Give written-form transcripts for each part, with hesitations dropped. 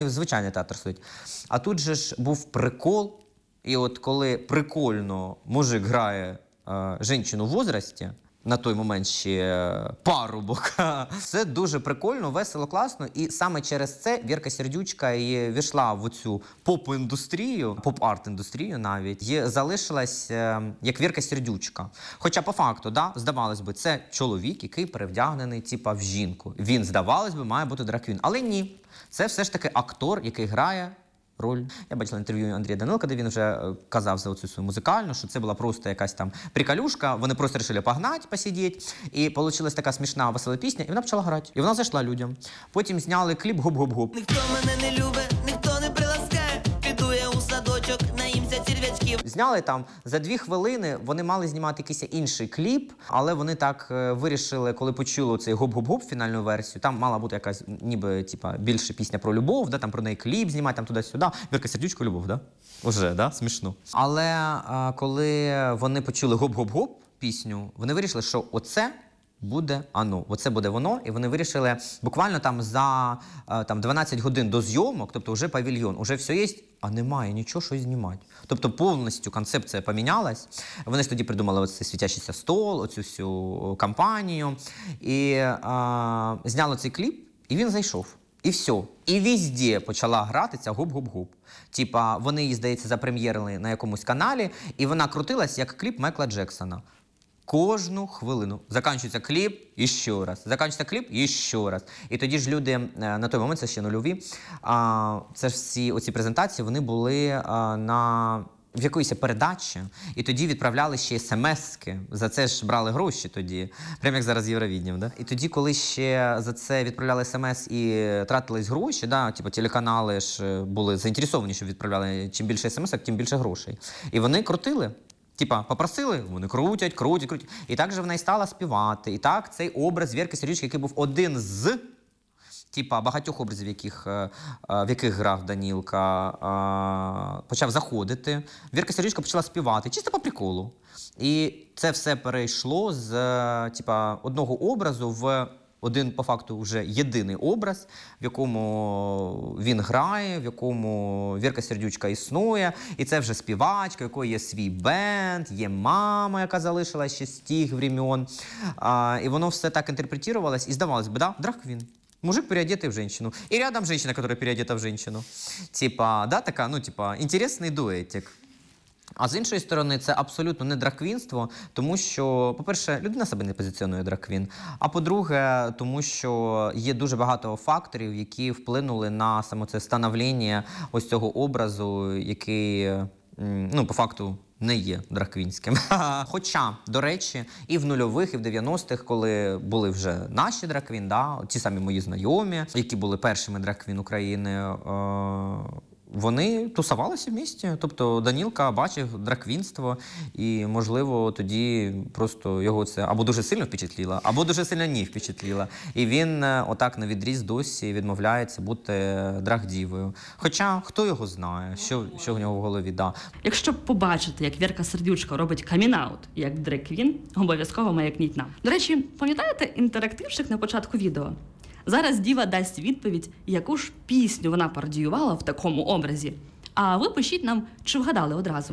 звичайний театр стоїть. А тут же ж був прикол, і от коли прикольно мужик грає жінку в возрасті, на той момент ще парубок. Це дуже прикольно, весело, класно. І саме через це Вірка Сердючка і війшла в цю поп-індустрію, поп-арт-індустрію навіть, і залишилась як Вірка Сердючка. Хоча по факту, да, здавалось би, це чоловік, який перевдягнений типа в жінку. Він, здавалось би, має бути драг-квін. Але ні, це все ж таки актор, який грає роль. Я бачила інтерв'ю Андрія Данилка, де він вже казав за оцю свою музикальну, що це була просто якась там приколюшка, вони просто вирішили погнати, посидіти, і вийшла така смішна, весела пісня, і вона почала грати. І вона зайшла людям. Потім зняли кліп «Гоп-гоп-гоп». Ніхто мене не любить, ніхто не приласкає, піду я у садочок, наїмся черв'ячків. Зняли там за 2 хвилини, вони мали знімати якийсь інший кліп, але вони так вирішили, коли почули цей «Гоп-гоп-гоп» фінальну версію, там мала бути якась ніби типа більше пісня про любов, да, там про неї кліп знімати, там туди-сюди. Вірка Сердючка, любов, да? Уже, да? Смішно. Але коли вони почули «Гоп-гоп-гоп» пісню, вони вирішили, що оце буде оно. Оце буде воно. І вони вирішили буквально там за 12 годин до зйомок, тобто вже павільйон, вже все є, а немає нічого, що знімати. Тобто повністю концепція помінялась. Вони ж тоді придумали оцей світящийся стол, оцю всю кампанію. І зняли цей кліп, і він зайшов. І все. І везде почала грати ця «Гоп-гоп-гоп». Типа, вони її, здається, запрем'єрили на якомусь каналі, і вона крутилась, як кліп Майкла Джексона. Кожну хвилину. Закінчується кліп, і ще раз. Закінчується кліп, і ще раз. І тоді ж люди, на той момент, це ще нульові, це ж всі оці презентації, вони були в якоїсь передачі, і тоді відправляли ще смс-ки. За це ж брали гроші тоді, прямо як зараз Євровіднім, да? І тоді, коли ще за це відправляли смс і тратились гроші, да, типу телеканали ж були заінтересовані, щоб відправляли чим більше смс-ок, тим більше грошей. І вони крутили. Типа, попросили, вони крутять. І так же вона і стала співати. І так цей образ Вірки Сердючки, який був один з багатьох образів, в яких грав Данілка, почав заходити. Вірка Сердючка почала співати, чисто по приколу. І це все перейшло з одного образу в один, по факту, вже єдиний образ, в якому він грає, в якому Вірка Сердючка існує. І це вже співачка, в якої є свій бенд, є мама, яка залишилась ще з тих времен. І воно все так інтерпретувалось. І здавалось би, да, драг-квін. Мужик, переодетый в женщину. И рядом женщина, которая переодета в женщину. Интересний дуетик. А з іншої сторони, це абсолютно не драг-квінство, тому що, по-перше, людина себе не позиціонує драг-квін, а по-друге, тому що є дуже багато факторів, які вплинули на саме це становлення ось цього образу, який, по факту, не є драг-квінським. Хоча, до речі, і в нульових, і в 90-х, коли були вже наші драг-квін, да, ті самі мої знайомі, які були першими драг-квін України, вони тусувалися в місті. Тобто Данілка бачив драг-квінство, і, можливо, тоді просто його це або дуже сильно впечатлило, або дуже сильно не впечатлило. І він отак навідріз досі відмовляється бути драг-дівою. Хоча, хто його знає, що в нього в голові, да. Якщо побачити, як Вірка Сердючка робить камін-аут як драг-квін, обов'язково маякніть нам. До речі, пам'ятаєте інтерактивчик на початку відео? Зараз діва дасть відповідь, яку ж пісню вона пародіювала в такому образі. А ви пишіть нам, чи вгадали одразу.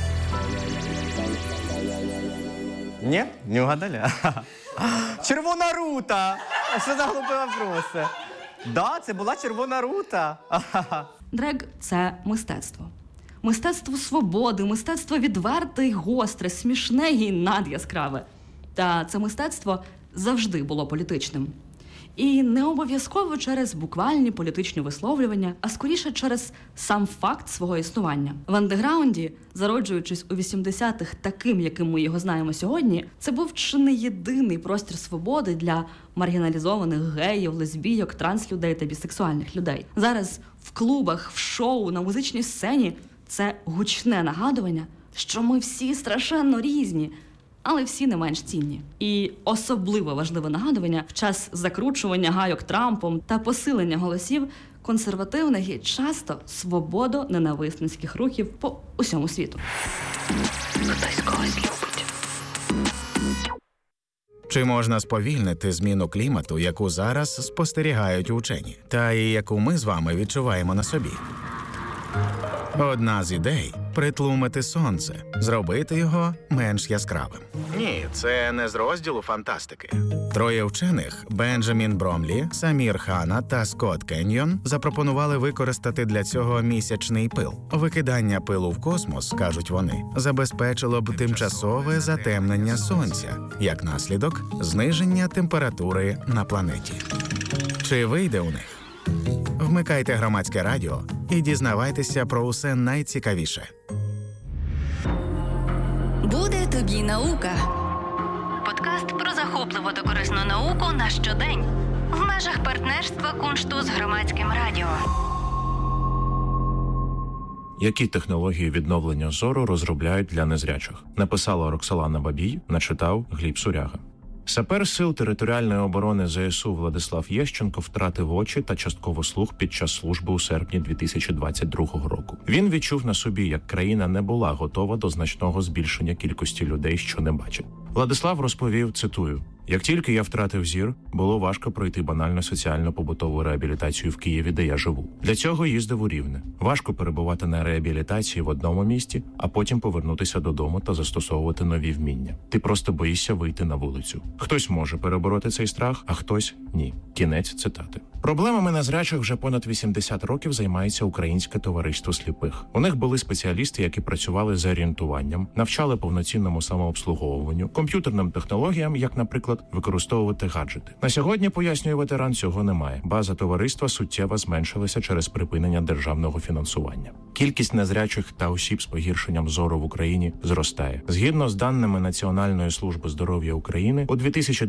Ні? Не вгадали? Червона рута! Що за глупі вопроси? Да, це була червона рута. Драг – це мистецтво. Мистецтво свободи, мистецтво відверте й гостре, смішне й надяскраве. Та це мистецтво завжди було політичним. І не обов'язково через буквальні політичні висловлювання, а скоріше через сам факт свого існування. В андеграунді, зароджуючись у 80-х таким, яким ми його знаємо сьогодні, це був чи не єдиний простір свободи для маргіналізованих геїв, лесбійок, транслюдей та бісексуальних людей. Зараз в клубах, в шоу, на музичній сцені це гучне нагадування, що ми всі страшенно різні, але всі не менш цінні. І особливо важливе нагадування в час закручування гайок Трампом та посилення голосів консервативних і часто свободо-ненависницьких рухів по усьому світу. Чи можна сповільнити зміну клімату, яку зараз спостерігають учені, та і яку ми з вами відчуваємо на собі? Одна з ідей – притлумити сонце, зробити його менш яскравим. Ні, це не з розділу фантастики. Троє вчених – Бенджамін Бромлі, Самір Хана та Скотт Кеньйон – запропонували використати для цього місячний пил. Викидання пилу в космос, кажуть вони, забезпечило б тимчасове затемнення сонця, як наслідок – зниження температури на планеті. Чи вийде у них? Вмикайте Громадське радіо і дізнавайтеся про усе найцікавіше. Буде тобі наука. Подкаст про захопливу та корисну науку на щодень в межах партнерства Куншту з Громадським радіо. Які технології відновлення зору розробляють для незрячих? Написала Роксолана Бабій, начитав Гліб Суряга. Сапер Сил територіальної оборони ЗСУ Владислав Єщенко втратив очі та частково слух під час служби у серпні 2022 року. Він відчув на собі, як країна не була готова до значного збільшення кількості людей, що не бачать. Владислав розповів, цитую: «Як тільки я втратив зір, було важко пройти банальну соціально-побутову реабілітацію в Києві, де я живу. Для цього їздив у Рівне. Важко перебувати на реабілітації в одному місті, а потім повернутися додому та застосовувати нові вміння. Ти просто боїшся вийти на вулицю. Хтось може перебороти цей страх, а хтось – ні». Кінець цитати. Проблемами незрячих вже понад 80 років займається Українське товариство сліпих. У них були спеціалісти, які працювали з орієнтуванням, навчали повноцінному самообслуговуванню, комп'ютерним технологіям, як, наприклад, використовувати гаджети. На сьогодні, пояснює ветеран, цього немає. База товариства суттєво зменшилася через припинення державного фінансування. Кількість незрячих та осіб з погіршенням зору в Україні зростає. Згідно з даними Національної служби здоров'я України, у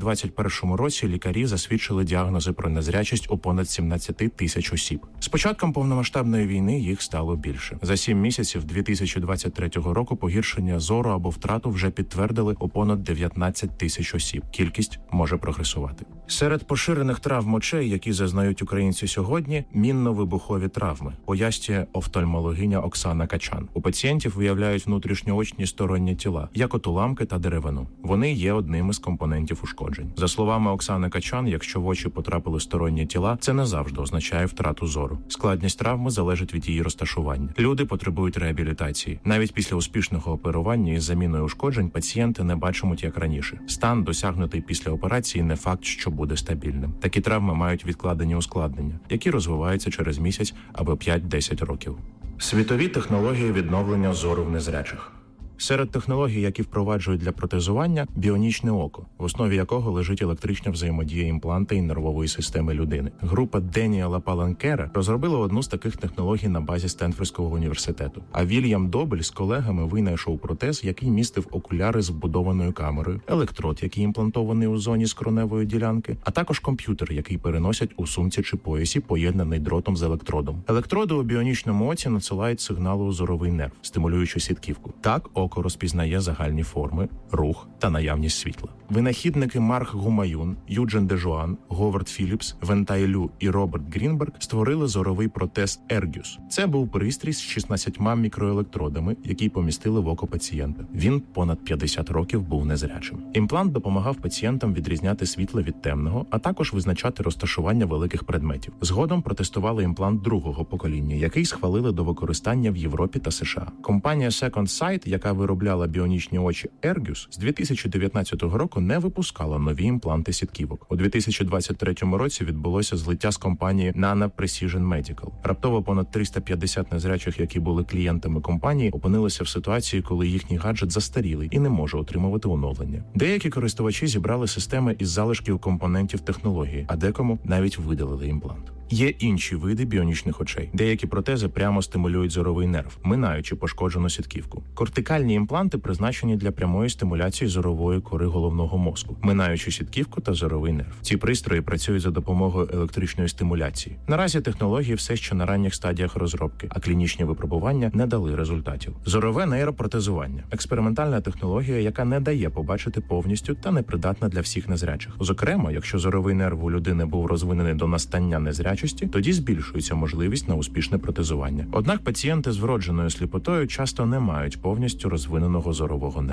2021 році лікарі засвідчили діагнози про незрячість у понад 17 тисяч осіб. З початком повномасштабної війни їх стало більше. За 7 місяців 2023 року погіршення зору або втрату вже підтвердили у понад 19 тисяч осіб. Кількість може прогресувати. Серед поширених травм очей, які зазнають українці сьогодні, мінно-вибухові травми, пояснює офтальмологиня Оксана Качан. У пацієнтів виявляють внутрішньоочні сторонні тіла, як от уламки та деревину. Вони є одним із компонентів ушкоджень. За словами Оксани Качан, якщо в очі потрапили сторонні тіла, це не завжди означає втрату зору. Складність травми залежить від її розташування. Люди потребують реабілітації. Навіть після успішного оперування із заміною ушкоджень пацієнти не бачимуть як раніше. Стан, досягнутий після операції, не факт, що буде стабільним. Такі травми мають відкладені ускладнення, які розвиваються через місяць або 5-10 років. Світові технології відновлення зору в незрячих. Серед технологій, які впроваджують для протезування, біонічне око, в основі якого лежить електрична взаємодія імпланта і нервової системи людини. Група Деніела Паланкера розробила одну з таких технологій на базі Стенфордського університету. А Вільям Добель з колегами винайшов протез, який містив окуляри з вбудованою камерою, електрод, який імплантований у зоні скроневої ділянки, а також комп'ютер, який переносять у сумці чи поясі, поєднаний дротом з електродом. Електроди у біонічному оці надсилають сигнали у зоровий нерв, стимулюючи сітківку. Так, око розпізнає загальні форми, рух та наявність світла. Винахідники Марк Гумаюн, Юджен Дежуан, Говард Філіпс, Вентай Лю і Роберт Грінберг створили зоровий протез Ергюс. Це був пристрій з 16 мікроелектродами, які помістили в око пацієнта. Він понад 50 років був незрячим. Імплант допомагав пацієнтам відрізняти світло від темного, а також визначати розташування великих предметів. Згодом протестували імплант другого покоління, який схвалили до використання в Європі та США. Компанія Second Sight, яка виробляла біонічні очі Ергюс, з 2019 року не випускала нові імпланти сітківок. У 2023 році відбулося злиття з компанії Nano Precision Medical. Раптово понад 350 незрячих, які були клієнтами компанії, опинилися в ситуації, коли їхній гаджет застарілий і не може отримувати оновлення. Деякі користувачі зібрали системи із залишків компонентів технології, а декому навіть видалили імплант. Є інші види біонічних очей. Деякі протези прямо стимулюють зоровий нерв, минаючи пошкоджену сітківку. Кортикальні імпланти призначені для прямої стимуляції зорової кори головного мозку, минаючи сітківку та зоровий нерв. Ці пристрої працюють за допомогою електричної стимуляції. Наразі технології все ще на ранніх стадіях розробки, а клінічні випробування не дали результатів. Зорове нейропротезування – експериментальна технологія, яка не дає побачити повністю та непридатна для всіх незрячих. Зокрема, якщо зоровий нерв у людини був розвинений до настання незрячості, тоді збільшується можливість на успішне протезування. Однак пацієнти з вродженою сліпотою часто не мають повністю розвиненого зорового нерва.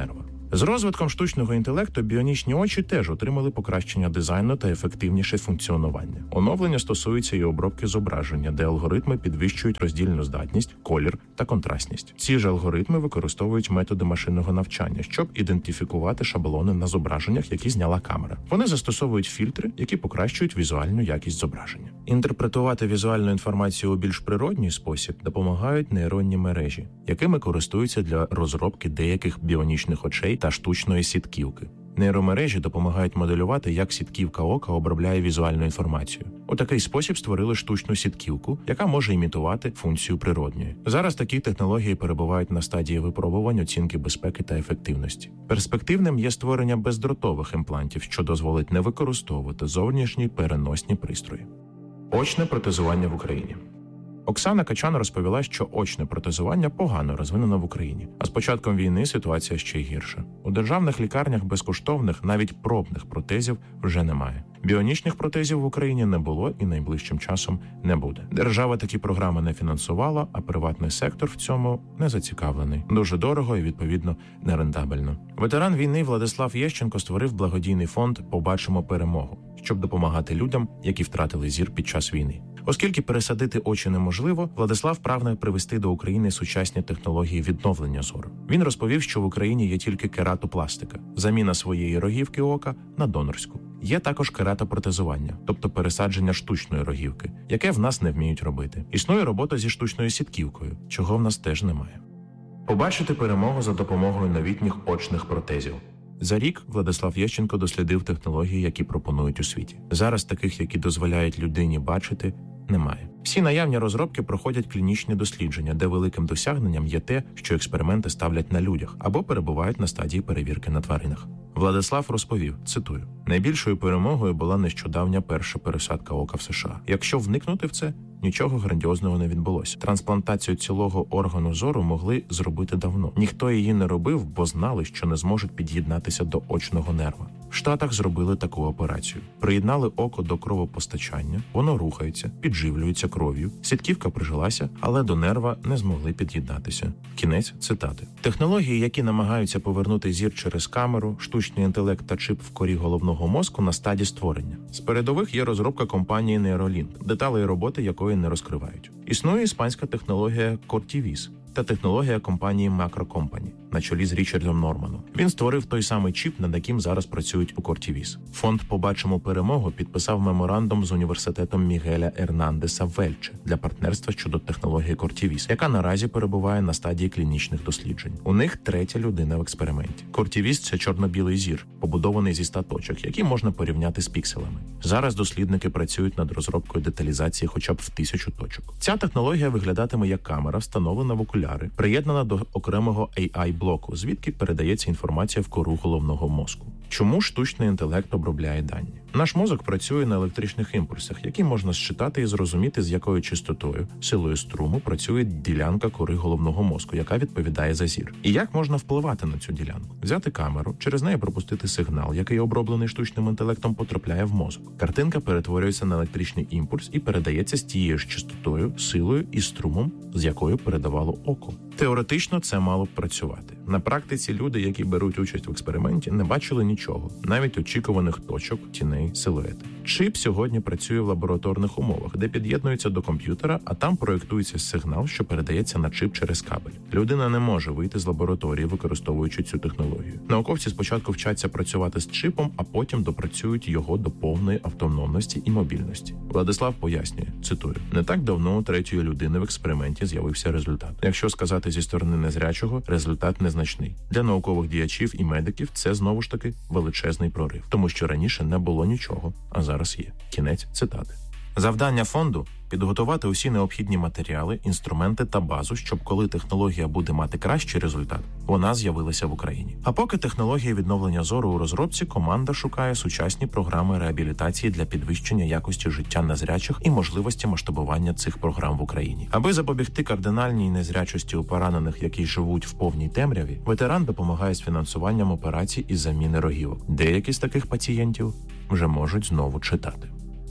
З розвитком штучного інтелекту біонічні очі теж отримали покращення дизайну та ефективніше функціонування. Оновлення стосується і обробки зображення, де алгоритми підвищують роздільну здатність, колір та контрастність. Ці ж алгоритми використовують методи машинного навчання, щоб ідентифікувати шаблони на зображеннях, які зняла камера. Вони застосовують фільтри, які покращують візуальну якість зображення. Інтерпретувати візуальну інформацію у більш природній спосіб допомагають нейронні мережі, якими користуються для розробки деяких біонічних очей та штучної сітківки. Нейромережі допомагають моделювати, як сітківка ока обробляє візуальну інформацію. У такий спосіб створили штучну сітківку, яка може імітувати функцію природньої. Зараз такі технології перебувають на стадії випробувань, оцінки безпеки та ефективності. Перспективним є створення бездротових імплантів, що дозволить не використовувати зовнішні переносні пристрої. Очне протезування в Україні. Оксана Качан розповіла, що очне протезування погано розвинено в Україні. А з початком війни ситуація ще й гірша. У державних лікарнях безкоштовних, навіть пробних протезів вже немає. Біонічних протезів в Україні не було і найближчим часом не буде. Держава такі програми не фінансувала, а приватний сектор в цьому не зацікавлений. Дуже дорого і, відповідно, нерентабельно. Ветеран війни Владислав Єщенко створив благодійний фонд «Побачимо перемогу», щоб допомагати людям, які втратили зір під час війни. Оскільки пересадити очі неможливо, Владислав прагне привести до України сучасні технології відновлення зору. Він розповів, що в Україні є тільки кератопластика – заміна своєї рогівки ока на донорську. Є також кератопротезування, тобто пересадження штучної рогівки, яке в нас не вміють робити. Існує робота зі штучною сітківкою, чого в нас теж немає. Побачити перемогу за допомогою новітніх очних протезів. За рік Владислав Єщенко дослідив технології, які пропонують у світі. Зараз таких, які дозволяють людині бачити, немає. Всі наявні розробки проходять клінічні дослідження, де великим досягненням є те, що експерименти ставлять на людях або перебувають на стадії перевірки на тваринах. Владислав розповів, цитую, «Найбільшою перемогою була нещодавня перша пересадка ока в США. Якщо вникнути в це, нічого грандіозного не відбулося. Трансплантацію цілого органу зору могли зробити давно. Ніхто її не робив, бо знали, що не зможуть під'єднатися до очного нерва. В Штатах зробили таку операцію. Приєднали око до кровопостачання, воно рухається, підживлюється кров'ю, сітківка прижилася, але до нерва не змогли під'єднатися». Кінець цитати. Технології, які намагаються повернути зір через камеру, штучний інтелект та чип в корі головного мозку на стадії створення. З передових є розробка компанії Neuralink, деталей роботи якої не розкривають. Існує іспанська технологія Cortivis та технологія компанії Macro Company на чолі з Річардом Норманом. Він створив той самий чіп, над яким зараз працюють у Cortivis. Фонд «Побачимо перемогу» підписав меморандум з університетом Мігеля Ернандеса в Ельче для партнерства щодо технології Cortivis, яка наразі перебуває на стадії клінічних досліджень. У них третя людина в експерименті. Cortivis – це чорно-білий зір, побудований зі 100 точок, які можна порівняти з пікселами. Зараз дослідники працюють над розробкою деталізації хоча б в 1000 точок. Ця технологія виглядатиме як камера, встановлена в окуляри, приєднана до окремого AI-блоку, звідки передається інформація в кору головного мозку. Чому штучний інтелект обробляє дані? Наш мозок працює на електричних імпульсах, які можна зчитати і зрозуміти, з якою частотою, силою струму працює ділянка кори головного мозку, яка відповідає за зір. І як можна впливати на цю ділянку? Взяти камеру, через неї пропустити сигнал, який оброблений штучним інтелектом потрапляє в мозок. Картинка перетворюється на електричний імпульс і передається з тією ж частотою, силою і струмом, з якою передавало око. Теоретично це мало б працювати. На практиці люди, які беруть участь в експерименті, не бачили нічого, навіть очікуваних точок, тіней, силуети. Чип сьогодні працює в лабораторних умовах, де під'єднується до комп'ютера, а там проєктується сигнал, що передається на чип через кабель. Людина не може вийти з лабораторії, використовуючи цю технологію. Науковці спочатку вчаться працювати з чипом, а потім допрацюють його до повної автономності і мобільності. Владислав пояснює, цитую, «Не так давно у третьої людини в експерименті з'явився результат. Якщо сказати зі сторони незрячого, результат незначний. Для наукових діячів і медиків це, знову ж таки, величезний прорив, тому що раніше не було нічого, а зараз є». Кінець цитати. Завдання фонду – підготувати усі необхідні матеріали, інструменти та базу, щоб коли технологія буде мати кращий результат, вона з'явилася в Україні. А поки технологія відновлення зору у розробці, команда шукає сучасні програми реабілітації для підвищення якості життя незрячих і можливості масштабування цих програм в Україні. Аби запобігти кардинальній незрячості у поранених, які живуть в повній темряві, ветеран допомагає з фінансуванням операцій із заміни рогівок. Деякі з таких пацієнтів вже можуть знову читати.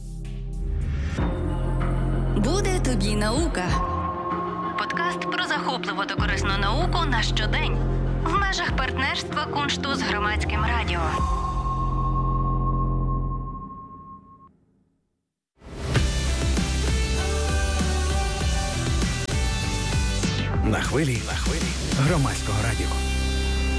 Буде тобі наука. Подкаст про захопливу та корисну науку на щодень. в межах партнерства Куншту з Громадським радіо. На хвилі громадського радіо.